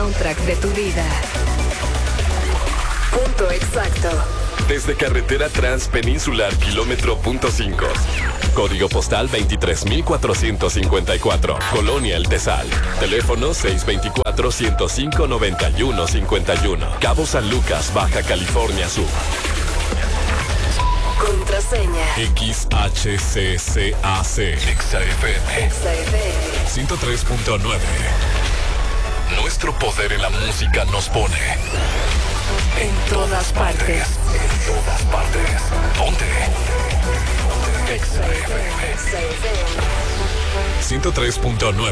soundtrack de tu vida. Punto exacto. Desde carretera transpeninsular kilómetro punto 5. Código postal 23,454. Colonia El Tesal. Teléfono 624-105-9151. Cabo San Lucas, Baja California Sur. Contraseña. XHCCAC. XFM. 103.9. Nuestro poder en la música nos pone en todas partes. En todas partes. ¿Dónde? XFM 103.9.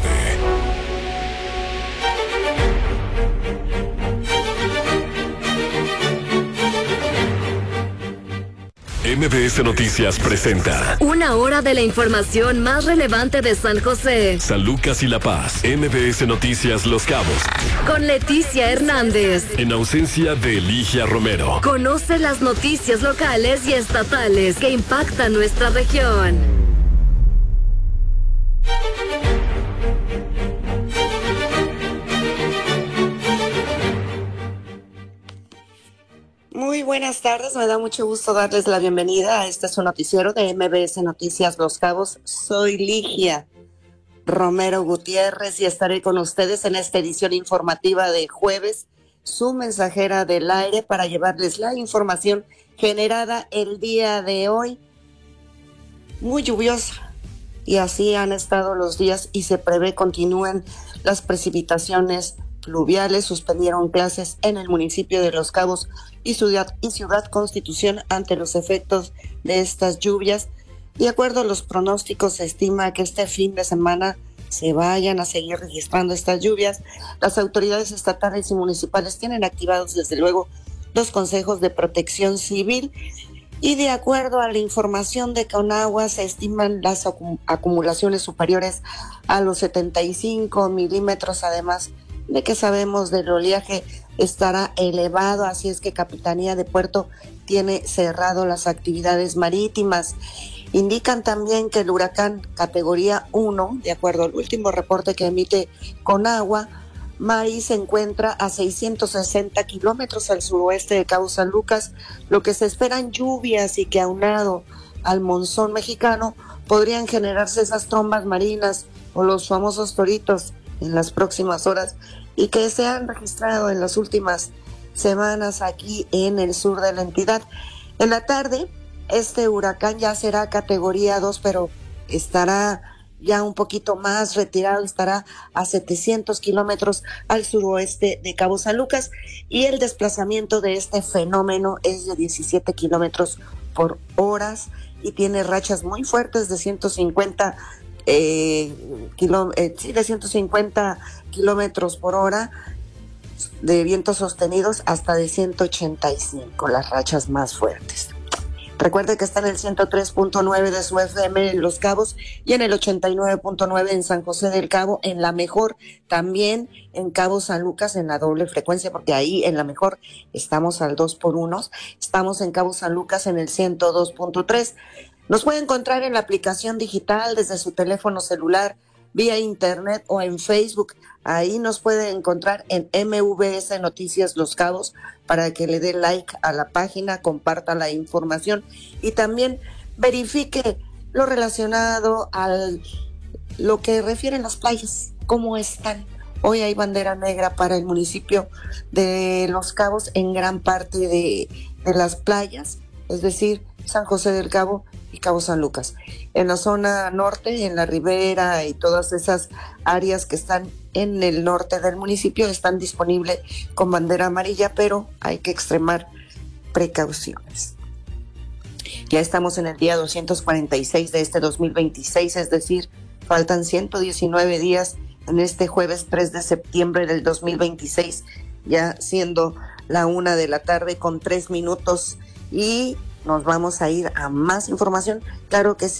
MBS Noticias presenta una hora de la información más relevante de San José, San Lucas y La Paz. MBS Noticias Los Cabos, con Leticia Hernández, en ausencia de Ligia Romero. Conoce las noticias locales y estatales que impactan nuestra región. Muy buenas tardes, me da mucho gusto darles la bienvenida a este su noticiero de MBS Noticias Los Cabos. Soy Ligia Romero Gutiérrez y estaré con ustedes en esta edición informativa de jueves, su mensajera del aire, para llevarles la información generada el día de hoy. Muy lluviosa, y así han estado los días y se prevé continúen las precipitaciones pluviales. Suspendieron clases en el municipio de Los Cabos y Ciudad Constitución ante los efectos de estas lluvias. De acuerdo a los pronósticos, se estima que este fin de semana se vayan a seguir registrando estas lluvias. Las autoridades estatales y municipales tienen activados desde luego los consejos de protección civil, y de acuerdo a la información de Conagua se estiman las acumulaciones superiores a los 75 milímetros, además de que sabemos del oleaje estará elevado, así es que Capitanía de Puerto tiene cerrado las actividades marítimas. Indican también que el huracán categoría 1, de acuerdo al último reporte que emite Conagua, Mari se encuentra a 660 kilómetros al suroeste de Cabo San Lucas, lo que se esperan lluvias y que aunado al monzón mexicano podrían generarse esas trombas marinas o los famosos toritos en las próximas horas, y que se han registrado en las últimas semanas aquí en el sur de la entidad. En la tarde, este huracán ya será categoría 2, pero estará ya un poquito más retirado, estará a 700 kilómetros al suroeste de Cabo San Lucas, y el desplazamiento de este fenómeno es de 17 kilómetros por hora y tiene rachas muy fuertes de 150 kilómetros por hora de vientos sostenidos, hasta de 185, las rachas más fuertes. Recuerde que está en el 103.9 de su FM en Los Cabos y en el 89.9 en San José del Cabo, en La Mejor, también en Cabo San Lucas en la doble frecuencia, porque ahí en La Mejor estamos al 2x1, estamos en Cabo San Lucas en el 102.3. Nos puede encontrar en la aplicación digital desde su teléfono celular, vía internet o en Facebook. Ahí nos puede encontrar en MVS Noticias Los Cabos, para que le dé like a la página, comparta la información y también verifique lo relacionado a lo que refieren las playas, cómo están. Hoy hay bandera negra para el municipio de Los Cabos en gran parte de las playas, es decir, San José del Cabo y Cabo San Lucas. En la zona norte, en la ribera y todas esas áreas que están en el norte del municipio están disponibles con bandera amarilla, pero hay que extremar precauciones. Ya estamos en el día 246 de este 2026, es decir, faltan 119 días en este jueves 3 de septiembre del 2026, ya siendo la 1:00 con 3 minutos, y nos vamos a ir a más información. Claro que sí,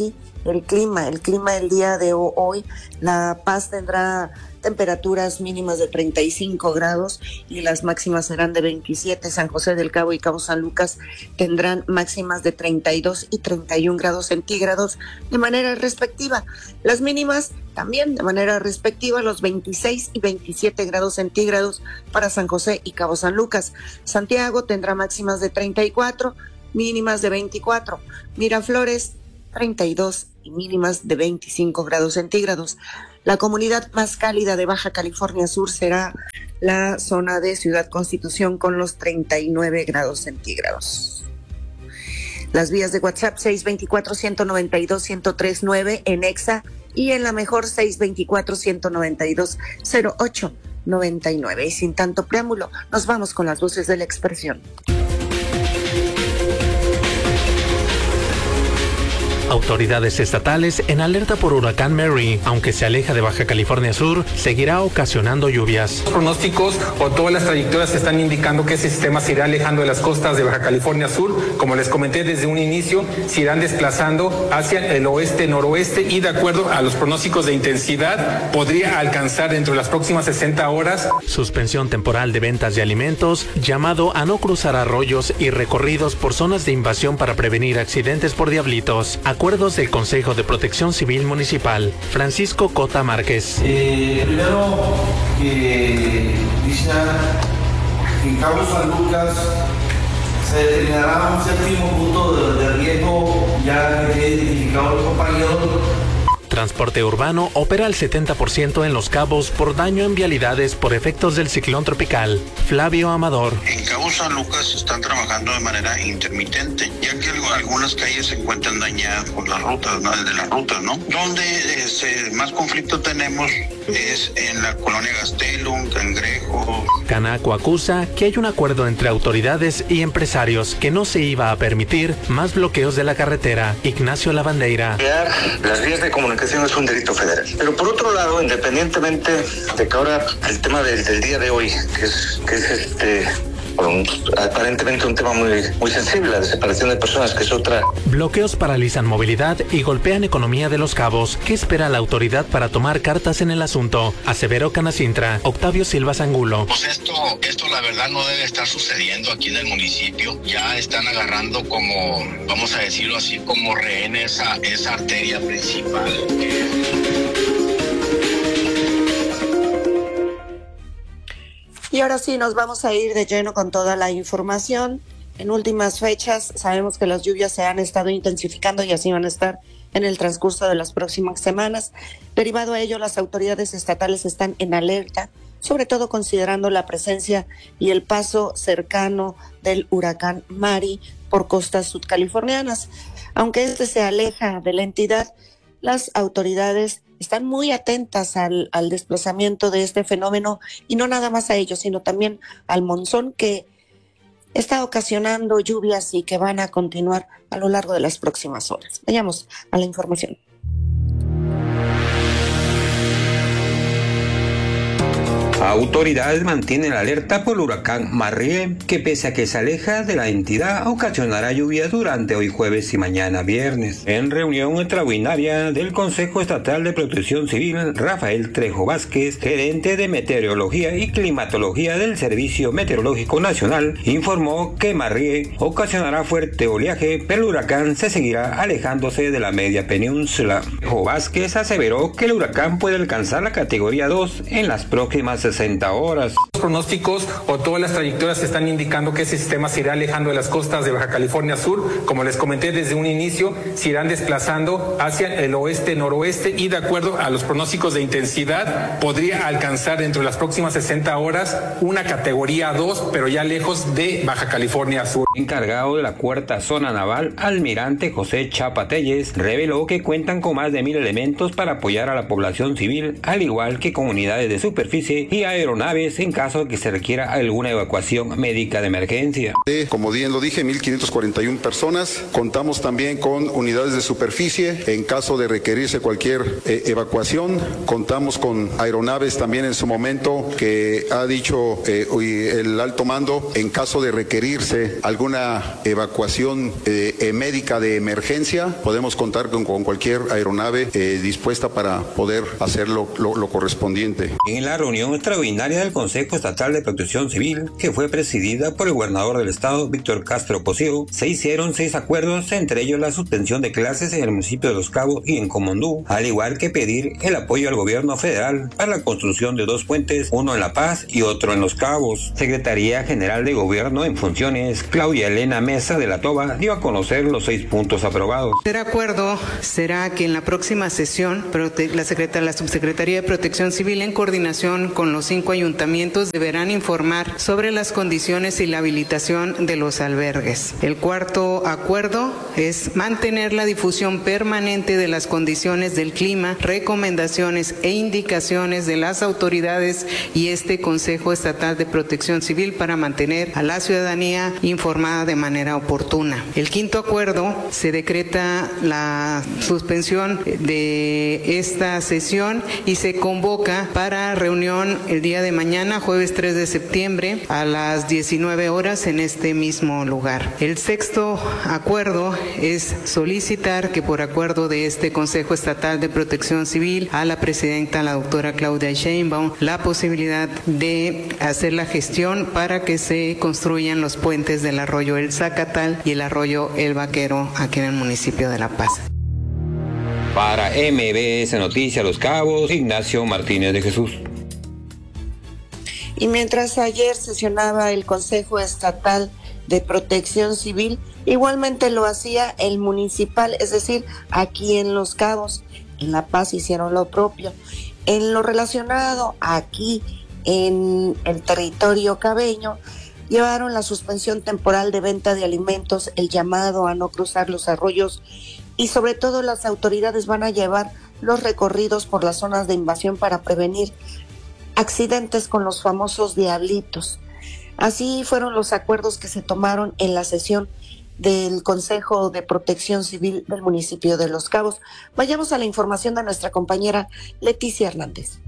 el clima del día de hoy. La Paz tendrá temperaturas mínimas de 35 grados y las máximas serán de 27. San José del Cabo y Cabo San Lucas tendrán máximas de 32 y 31 grados centígrados de manera respectiva. Las mínimas también de manera respectiva, los 26 y 27 grados centígrados para San José y Cabo San Lucas. Santiago tendrá máximas de 34, mínimas de 24. Miraflores 32 y mínimas de 25 grados centígrados. La comunidad más cálida de Baja California Sur será la zona de Ciudad Constitución con los 39 grados centígrados. Las vías de WhatsApp 624-192-1039 en Exa y en la mejor 624-192-0899. Y sin tanto preámbulo, nos vamos con las voces de la expresión. Autoridades estatales en alerta por huracán Mary. Aunque se aleja de Baja California Sur, seguirá ocasionando lluvias. Los pronósticos o todas las trayectorias están indicando que ese sistema se irá alejando de las costas de Baja California Sur. Como les comenté desde un inicio, se irán desplazando hacia el oeste-noroeste y de acuerdo a los pronósticos de intensidad, podría alcanzar dentro de las próximas 60 horas. Suspensión temporal de ventas de alimentos, llamado a no cruzar arroyos y recorridos por zonas de invasión para prevenir accidentes por diablitos. Acuerdos del Consejo de Protección Civil Municipal. Francisco Cota Márquez. Primero, dice que en Cabo San Lucas se determinará un séptimo punto de riesgo ya que tiene identificado el compañero. Transporte urbano opera al 70% en Los Cabos por daño en vialidades por efectos del ciclón tropical. Flavio Amador. En Cabo San Lucas están trabajando de manera intermitente, ya que algunas calles se encuentran dañadas por las rutas, ¿no? Donde más conflicto tenemos es en la colonia Gastelum, Cangrejo. Canaco acusa que hay un acuerdo entre autoridades y empresarios que no se iba a permitir más bloqueos de la carretera. Ignacio Lavandeira. Las vías de comunicación es un delito federal. Pero por otro lado, independientemente de que ahora el tema del día de hoy, que es aparentemente un tema muy sensible, la separación de personas, que es otra. Bloqueos paralizan movilidad y golpean economía de Los Cabos. ¿Qué espera la autoridad para tomar cartas en el asunto? Aseveró Canacintra. Octavio Silva Zangulo. Pues esto la verdad no debe estar sucediendo aquí en el municipio. Ya están agarrando como, vamos a decirlo así, como rehén esa arteria principal. Y ahora sí, nos vamos a ir de lleno con toda la información. En últimas fechas, sabemos que las lluvias se han estado intensificando y así van a estar en el transcurso de las próximas semanas. Derivado a ello, las autoridades estatales están en alerta, sobre todo considerando la presencia y el paso cercano del huracán Mary por costas sudcalifornianas. Aunque este se aleja de la entidad, las autoridades están muy atentas al desplazamiento de este fenómeno y no nada más a ello, sino también al monzón que está ocasionando lluvias y que van a continuar a lo largo de las próximas horas. Vayamos a la información. Autoridades mantienen la alerta por el huracán Marie, que pese a que se aleja de la entidad, ocasionará lluvias durante hoy jueves y mañana viernes. En reunión extraordinaria del Consejo Estatal de Protección Civil, Rafael Trejo Vázquez, gerente de Meteorología y Climatología del Servicio Meteorológico Nacional, informó que Marie ocasionará fuerte oleaje, pero el huracán se seguirá alejándose de la media península. Trejo Vázquez aseveró que el huracán puede alcanzar la categoría 2 en las próximas 60 horas. Los pronósticos o todas las trayectorias están indicando que ese sistema se irá alejando de las costas de Baja California Sur. Como les comenté desde un inicio, se irán desplazando hacia el oeste-noroeste y de acuerdo a los pronósticos de intensidad, podría alcanzar dentro de las próximas 60 horas una categoría 2, pero ya lejos de Baja California Sur. Encargado de la cuarta zona naval, almirante José Chapa Telles, reveló que cuentan con más de 1,000 elementos para apoyar a la población civil, al igual que con unidades de superficie y aeronaves en caso caso de que se requiera alguna evacuación médica de emergencia. Como bien lo dije, 1.541 personas. Contamos también con unidades de superficie en caso de requerirse cualquier evacuación. Contamos con aeronaves también en su momento que ha dicho el alto mando en caso de requerirse alguna evacuación médica de emergencia. Podemos contar con cualquier aeronave dispuesta para poder hacer lo correspondiente. En la reunión extraordinaria del Consejo Estatal de Protección Civil, que fue presidida por el gobernador del estado, Víctor Castro Cosío, se hicieron 6 acuerdos, entre ellos la suspensión de clases en el municipio de Los Cabos y en Comondú, al igual que pedir el apoyo al gobierno federal para la construcción de 2 puentes, uno en La Paz y otro en Los Cabos. Secretaría General de Gobierno en funciones, Claudia Elena Mesa de la Toba, dio a conocer los 6 puntos aprobados. El acuerdo será que en la próxima sesión la Subsecretaría de Protección Civil, en coordinación con los 5 ayuntamientos, deberán informar sobre las condiciones y la habilitación de los albergues. El cuarto acuerdo es mantener la difusión permanente de las condiciones del clima, recomendaciones e indicaciones de las autoridades y este Consejo Estatal de Protección Civil para mantener a la ciudadanía informada de manera oportuna. El quinto acuerdo, se decreta la suspensión de esta sesión y se convoca para reunión el día de mañana, jueves 3 de septiembre, a las 19 horas en este mismo lugar. El sexto acuerdo es solicitar que por acuerdo de este Consejo Estatal de Protección Civil a la presidenta, la doctora Claudia Sheinbaum, la posibilidad de hacer la gestión para que se construyan los puentes del arroyo El Zacatal y el arroyo El Vaquero aquí en el municipio de La Paz. Para MBS Noticias Los Cabos, Ignacio Martínez de Jesús. Y mientras ayer sesionaba el Consejo Estatal de Protección Civil, igualmente lo hacía el municipal, es decir, aquí en Los Cabos. En La Paz hicieron lo propio. En lo relacionado aquí en el territorio cabeño, llevaron la suspensión temporal de venta de alimentos, el llamado a no cruzar los arroyos y sobre todo las autoridades van a llevar los recorridos por las zonas de invasión para prevenir accidentes con los famosos diablitos. Así fueron los acuerdos que se tomaron en la sesión del Consejo de Protección Civil del municipio de Los Cabos. Vayamos a la información de nuestra compañera Leticia Hernández.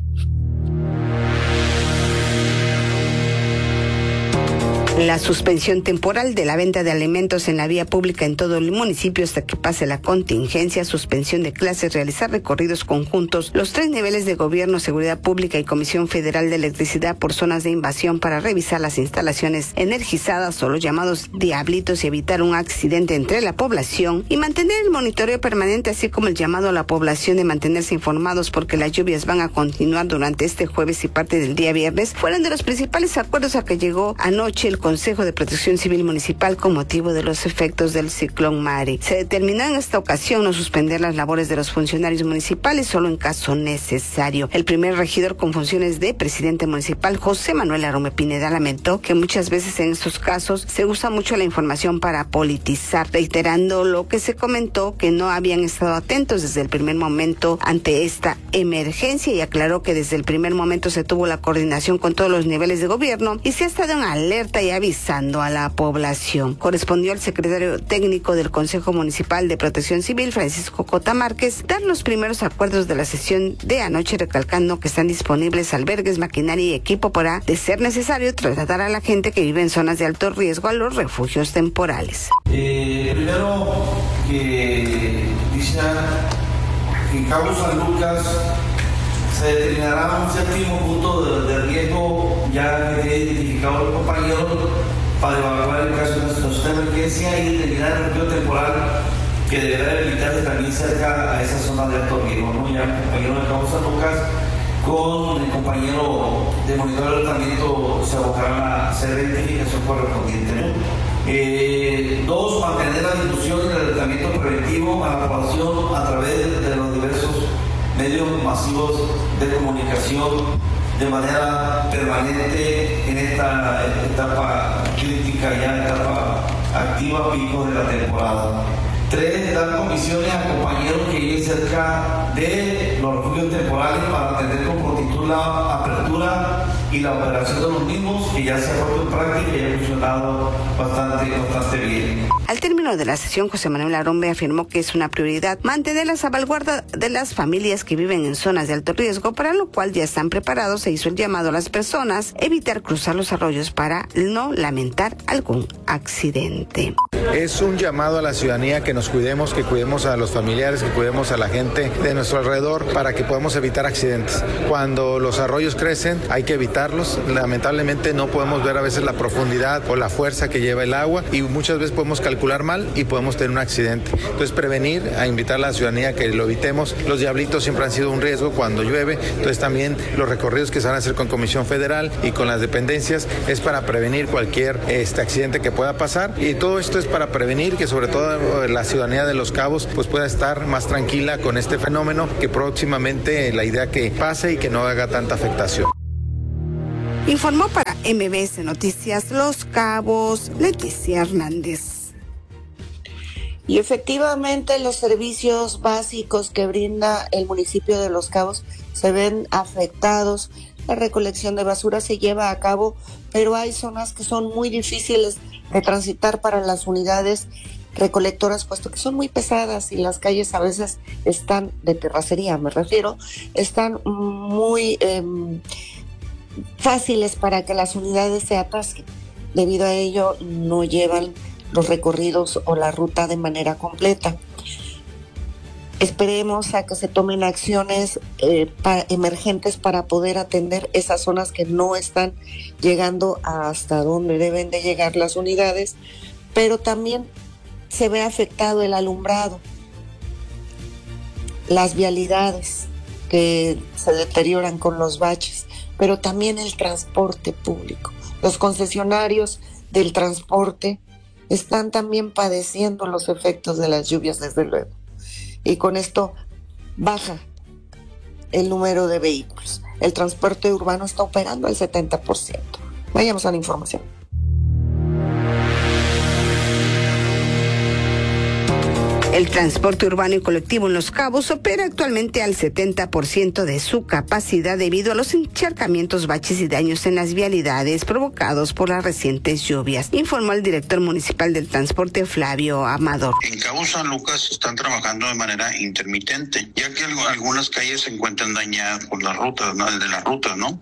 La suspensión temporal de la venta de alimentos en la vía pública en todo el municipio hasta que pase la contingencia, suspensión de clases, realizar recorridos conjuntos, los 3 niveles de gobierno, seguridad pública y Comisión Federal de Electricidad por zonas de invasión para revisar las instalaciones energizadas o los llamados diablitos y evitar un accidente entre la población y mantener el monitoreo permanente, así como el llamado a la población de mantenerse informados porque las lluvias van a continuar durante este jueves y parte del día viernes, fueron de los principales acuerdos a que llegó anoche el Consejo de Protección Civil Municipal con motivo de los efectos del ciclón Mari. Se determinó en esta ocasión no suspender las labores de los funcionarios municipales solo en caso necesario. El primer regidor con funciones de presidente municipal, José Manuel Arome Pineda, lamentó que muchas veces en estos casos se usa mucho la información para politizar, reiterando lo que se comentó que no habían estado atentos desde el primer momento ante esta emergencia y aclaró que desde el primer momento se tuvo la coordinación con todos los niveles de gobierno y se ha estado en alerta y avisando a la población. Correspondió al secretario técnico del Consejo Municipal de Protección Civil, Francisco Cota Márquez, dar los primeros acuerdos de la sesión de anoche, recalcando que están disponibles albergues, maquinaria y equipo para, de ser necesario, trasladar a la gente que vive en zonas de alto riesgo a los refugios temporales. Primero, que dice que en Cabo San Lucas se determinará un séptimo punto de riesgo ya que tiene identificado el compañero para evacuar el caso de una situación de emergencia y determinar el refugio temporal que deberá habilitarse también cerca a esa zona de alto riesgo, ¿no? Ya el compañero de Cabo San Lucas con el compañero de monitoreo de tratamiento se abocarán a hacer la identificación correspondiente, ¿no? 2, mantener la difusión y el tratamiento preventivo a la población a través de los diversos medios masivos de comunicación de manera permanente en esta etapa crítica, ya etapa activa, pico de la temporada. 3, dar comisiones a compañeros que viven cerca de los refugios temporales para atender con prontitud la apertura y la operación de los mismos, que ya se ha puesto en práctica y ha funcionado bastante bien. Al término de la sesión, José Manuel Arombe afirmó que es una prioridad mantener la salvaguarda de las familias que viven en zonas de alto riesgo, para lo cual ya están preparados. Se hizo el llamado a las personas evitar cruzar los arroyos para no lamentar algún accidente. Es un llamado a la ciudadanía que nos cuidemos, que cuidemos a los familiares, que cuidemos a la gente de nuestro alrededor para que podamos evitar accidentes. Cuando los arroyos crecen hay que evitarlos. Lamentablemente no podemos ver a veces la profundidad o la fuerza que lleva el agua y muchas veces podemos calcular mal y podemos tener un accidente. Entonces prevenir, a invitar a la ciudadanía que lo evitemos. Los diablitos siempre han sido un riesgo cuando llueve, entonces también los recorridos que se van a hacer con Comisión Federal y con las dependencias es para prevenir cualquier accidente que pueda pasar, y todo esto es para prevenir que sobre todo la ciudadanía de Los Cabos pues pueda estar más tranquila con este fenómeno, que próximamente la idea que pase y que no haga tanta afectación. Informó para MBS Noticias Los Cabos, Leticia Hernández. Y efectivamente los servicios básicos que brinda el municipio de Los Cabos se ven afectados. La recolección de basura se lleva a cabo, pero hay zonas que son muy difíciles de transitar para las unidades recolectoras, puesto que son muy pesadas y las calles a veces están, de terracería me refiero, están muy fáciles para que las unidades se atasquen. Debido a ello no llevan los recorridos o la ruta de manera completa. Esperemos a que se tomen acciones emergentes para poder atender esas zonas que no están llegando hasta donde deben de llegar las unidades, pero también se ve afectado el alumbrado, las vialidades que se deterioran con los baches, pero también el transporte público. Los concesionarios del transporte están también padeciendo los efectos de las lluvias, desde luego. Y con esto baja el número de vehículos. El transporte urbano está operando al 70%. Vayamos a la información. El transporte urbano y colectivo en Los Cabos opera actualmente al 70% de su capacidad debido a los encharcamientos, baches y daños en las vialidades provocados por las recientes lluvias, informó el director municipal del transporte, Flavio Amador. En Cabo San Lucas están trabajando de manera intermitente, ya que algunas calles se encuentran dañadas por las rutas, ¿no? El de las rutas, ¿no?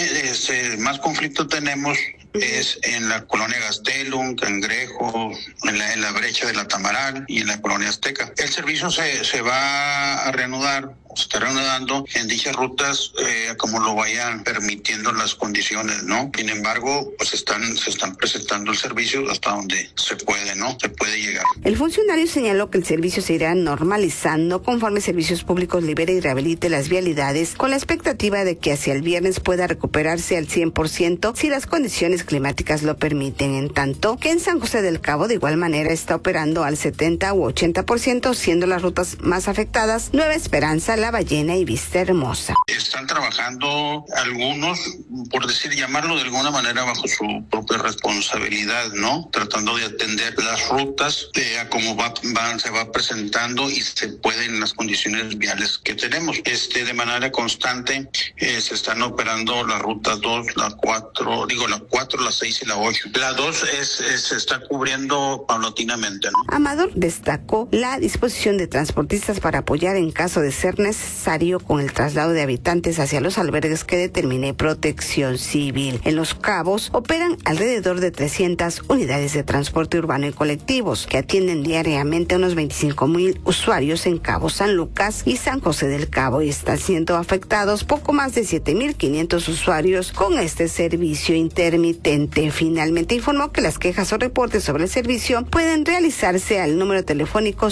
Donde más conflicto tenemos es en la colonia Gastelum, Cangrejo, en la brecha de la Tamaral y en la colonia Azteca. El servicio se va a reanudar, se está reanudando en dichas rutas como lo vayan permitiendo las condiciones, ¿no? Sin embargo, pues se están presentando el servicio hasta donde se puede, ¿no? Se puede llegar. El funcionario señaló que el servicio se irá normalizando conforme Servicios Públicos libere y rehabilite las vialidades, con la expectativa de que hacia el viernes pueda recuperarse al 100% si las condiciones climáticas lo permiten, en tanto que en San José del Cabo de igual manera está operando al 70 u 80%, siendo las rutas más afectadas Nueva Esperanza, La Ballena y Vista Hermosa. Están trabajando algunos, por llamarlo de alguna manera, bajo su propia responsabilidad, ¿no? Tratando de atender las rutas a cómo se va presentando y se pueden las condiciones viales que tenemos. De manera constante se están operando la ruta 2, la 4, la 6 y la 8. La 2 se está cubriendo paulatinamente, ¿no? Amador destacó la disposición de transportistas para apoyar en caso de ser necesario con el traslado de habitantes hacia los albergues que determine Protección Civil. En Los Cabos operan alrededor de 300 unidades de transporte urbano y colectivos que atienden diariamente a unos 25,000 usuarios en Cabo San Lucas y San José del Cabo, y están siendo afectados poco más de 7,500 usuarios con este servicio intermitente. Finalmente informó que las quejas o reportes sobre el servicio pueden realizarse al número telefónico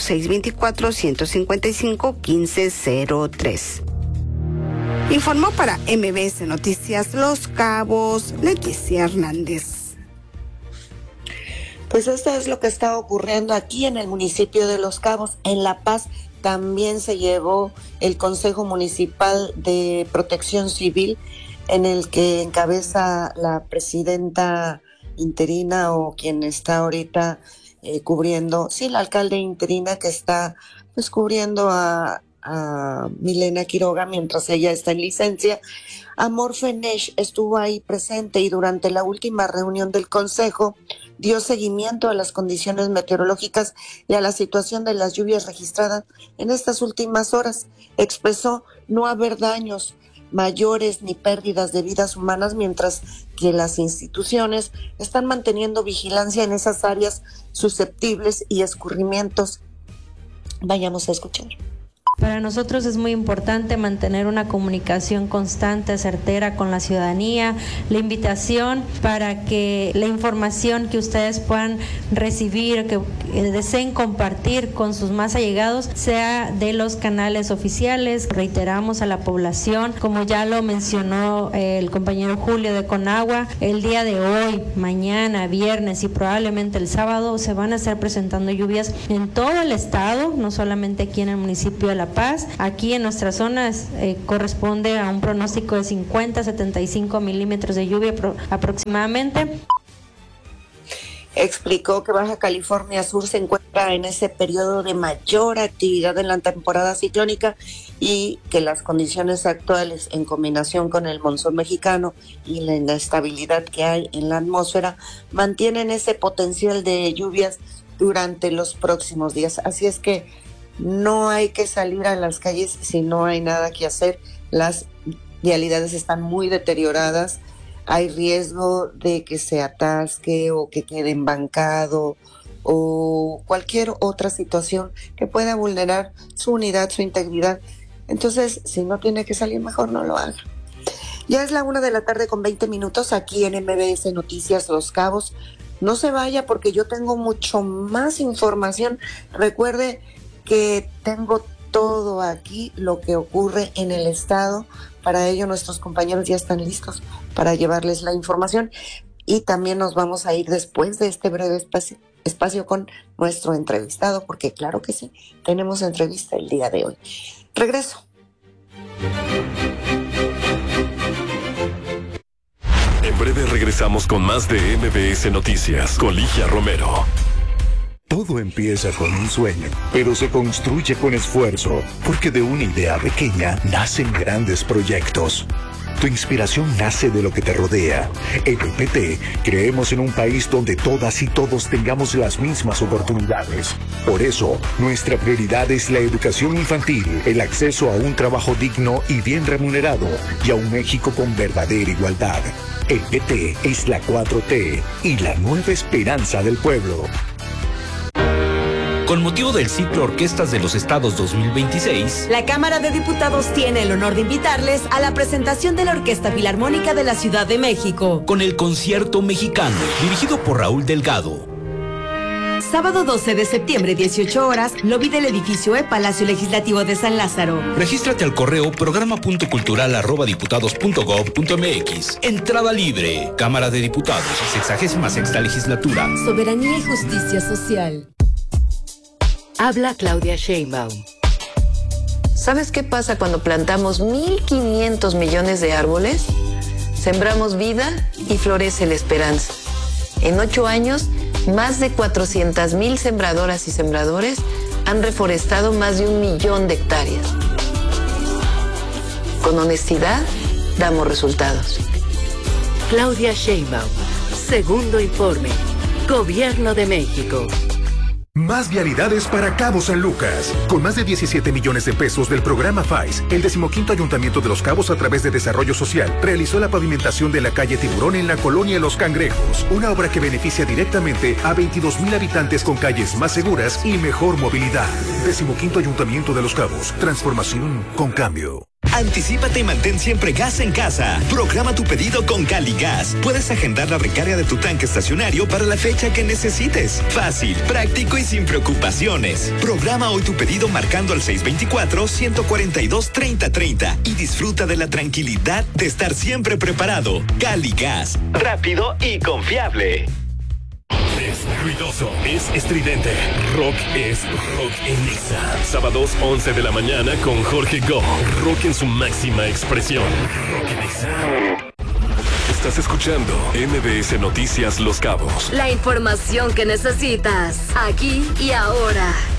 624-155-1503. Informó para MBS Noticias Los Cabos, Leticia Hernández. Pues esto es lo que está ocurriendo aquí en el municipio de Los Cabos. En La Paz también se llevó el Consejo Municipal de Protección Civil, en el que encabeza la presidenta interina, o quien está ahorita cubriendo, sí, la alcalde interina, que está pues cubriendo a a Milena Quiroga mientras ella está en licencia. Amor Fenesh estuvo ahí presente y durante la última reunión del Consejo dio seguimiento a las condiciones meteorológicas y a la situación de las lluvias registradas en estas últimas horas. Expresó no haber daños mayores ni pérdidas de vidas humanas, mientras que las instituciones están manteniendo vigilancia en esas áreas susceptibles y escurrimientos. Vayamos a escuchar. Para nosotros es muy importante mantener una comunicación constante, certera con la ciudadanía. La invitación para que la información que ustedes puedan recibir, que deseen compartir con sus más allegados, sea de los canales oficiales. Reiteramos a la población, como ya lo mencionó el compañero Julio de Conagua, el día de hoy, mañana, viernes y probablemente el sábado se van a estar presentando lluvias en todo el estado, no solamente aquí en el municipio de La Paz. Aquí en nuestras zonas corresponde a un pronóstico de 50-75 milímetros de lluvia aproximadamente. Explicó que Baja California Sur se encuentra en ese periodo de mayor actividad en la temporada ciclónica y que las condiciones actuales, en combinación con el monzón mexicano y la inestabilidad que hay en la atmósfera, mantienen ese potencial de lluvias durante los próximos días. Así es que no hay que salir a las calles si no hay nada que hacer. Las vialidades están muy deterioradas. Hay riesgo de que se atasque o que quede embancado o cualquier otra situación que pueda vulnerar su unidad, su integridad. Entonces, si no tiene que salir, mejor no lo haga. Ya es la 1:20 p.m. aquí en MBS Noticias Los Cabos. No se vaya porque yo tengo mucho más información. Recuerde que tengo todo aquí, lo que ocurre en el estado. Para ello nuestros compañeros ya están listos para llevarles la información y también nos vamos a ir después de este breve espacio con nuestro entrevistado, porque claro que sí, tenemos entrevista el día de hoy. Regreso. En breve regresamos con más de MBS Noticias con Ligia Romero. Todo empieza con un sueño, pero se construye con esfuerzo, porque de una idea pequeña nacen grandes proyectos. Tu inspiración nace de lo que te rodea. En EPT creemos en un país donde todas y todos tengamos las mismas oportunidades. Por eso, nuestra prioridad es la educación infantil, el acceso a un trabajo digno y bien remunerado, y a un México con verdadera igualdad. EPT es la 4T y la nueva esperanza del pueblo. Con motivo del ciclo Orquestas de los Estados 2026, la Cámara de Diputados tiene el honor de invitarles a la presentación de la Orquesta Filarmónica de la Ciudad de México, con el Concierto Mexicano, dirigido por Raúl Delgado. Sábado 12 de septiembre, 18 horas, lobby del edificio Palacio Legislativo de San Lázaro. Regístrate al correo programa.cultural@diputados.gov.mx. Entrada libre. Cámara de Diputados, 66ª legislatura. Soberanía y justicia social. Habla Claudia Sheinbaum. ¿Sabes qué pasa cuando plantamos 1.500 millones de árboles? Sembramos vida y florece la esperanza. En 8 años, más de 400,000 sembradoras y sembradores han reforestado más de 1 millón de hectáreas. Con honestidad, damos resultados. Claudia Sheinbaum, segundo informe. Gobierno de México. Más vialidades para Cabo San Lucas. Con más de 17 millones de pesos del programa FAIS, el 15º Ayuntamiento de Los Cabos, a través de Desarrollo Social, realizó la pavimentación de la calle Tiburón en la colonia Los Cangrejos, una obra que beneficia directamente a 22,000 habitantes con calles más seguras y mejor movilidad. 15º Ayuntamiento de Los Cabos, transformación con cambio. Anticípate y mantén siempre gas en casa. Programa tu pedido con Caligas. Puedes agendar la recarga de tu tanque estacionario para la fecha que necesites. Fácil, práctico y sin preocupaciones. Programa hoy tu pedido marcando al 624-142-3030 y disfruta de la tranquilidad de estar siempre preparado. Caligas, rápido y confiable. Es ruidoso, es estridente. Rock es rock en Nexa. Sábados 11 de la mañana con Jorge Go. Rock en su máxima expresión. Rock en Nexa. Estás escuchando MBS Noticias Los Cabos. La información que necesitas, aquí y ahora.